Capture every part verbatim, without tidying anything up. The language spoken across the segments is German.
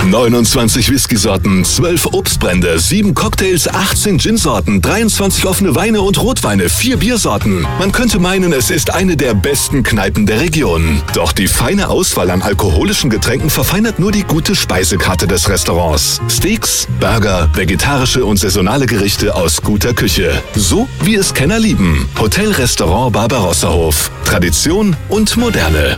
neunundzwanzig Whisky-Sorten, zwölf Obstbrände, sieben Cocktails, achtzehn Gin-Sorten, dreiundzwanzig offene Weine und Rotweine, vier Biersorten. Man könnte meinen, es ist eine der besten Kneipen der Region. Doch die feine Auswahl an alkoholischen Getränken verfeinert nur die gute Speisekarte des Restaurants. Steaks, Burger, vegetarische und saisonale Gerichte aus guter Küche. So wie es Kenner lieben. Hotel Restaurant Barbarossa-Hof. Tradition und Moderne.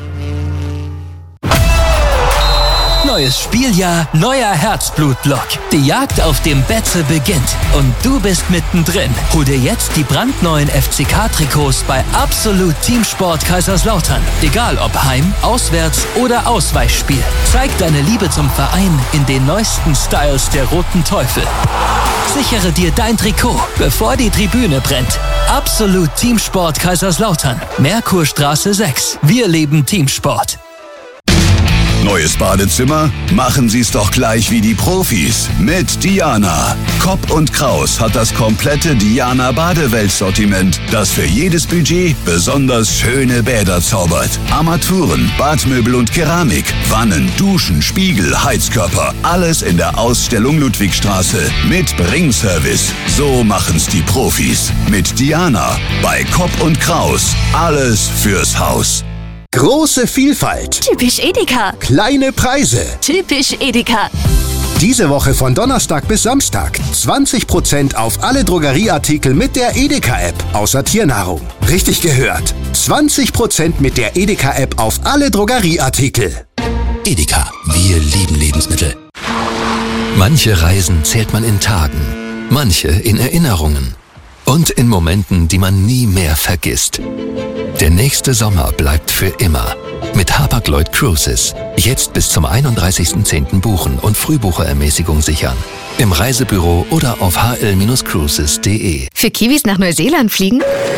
Neues Spieljahr, neuer Herzblut-Block. Die Jagd auf dem Betze beginnt und du bist mittendrin. Hol dir jetzt die brandneuen F C K-Trikots bei Absolut Teamsport Kaiserslautern. Egal ob Heim-, Auswärts- oder Ausweichspiel. Zeig deine Liebe zum Verein in den neuesten Styles der Roten Teufel. Sichere dir dein Trikot, bevor die Tribüne brennt. Absolut Teamsport Kaiserslautern. Merkurstraße sechs. Wir leben Teamsport. Neues Badezimmer? Machen Sie es doch gleich wie die Profis mit Diana. Kopp und Kraus hat das komplette Diana Badewelt-Sortiment, das für jedes Budget besonders schöne Bäder zaubert. Armaturen, Badmöbel und Keramik, Wannen, Duschen, Spiegel, Heizkörper, alles in der Ausstellung Ludwigstraße mit Bringservice. So machen's die Profis mit Diana bei Kopp und Kraus. Alles fürs Haus. Große Vielfalt. Typisch Edeka. Kleine Preise. Typisch Edeka. Diese Woche von Donnerstag bis Samstag zwanzig Prozent auf alle Drogerieartikel mit der Edeka-App, außer Tiernahrung. Richtig gehört. zwanzig Prozent mit der Edeka-App auf alle Drogerieartikel. Edeka, wir lieben Lebensmittel. Manche Reisen zählt man in Tagen, manche in Erinnerungen und in Momenten, die man nie mehr vergisst. Der nächste Sommer bleibt für immer. Mit Hapag-Lloyd Cruises. Jetzt bis zum einunddreißigsten zehnten buchen und Frühbucherermäßigung sichern. Im Reisebüro oder auf h l Bindestrich cruises punkt d e. Für Kiwis nach Neuseeland fliegen?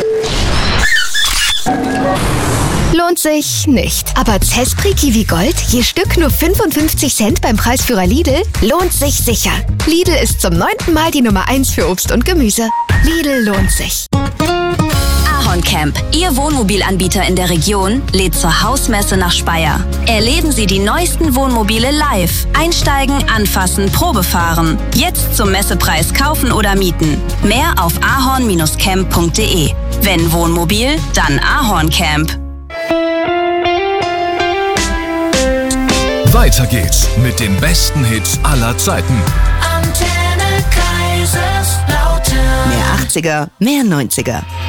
Lohnt sich nicht. Aber Zespri Kiwi Gold, je Stück nur fünfundfünfzig Cent beim Preisführer Lidl, lohnt sich sicher. Lidl ist zum neunten Mal die Nummer eins für Obst und Gemüse. Lidl lohnt sich. Camp, Ihr Wohnmobilanbieter in der Region, lädt zur Hausmesse nach Speyer. Erleben Sie die neuesten Wohnmobile live. Einsteigen, anfassen, Probe fahren. Jetzt zum Messepreis kaufen oder mieten. Mehr auf ahorn Bindestrich camp punkt d e. Wenn Wohnmobil, dann Ahorn Camp. Weiter geht's mit den besten Hits aller Zeiten. Antenne Kaiserslautern. Mehr achtziger, mehr neunziger.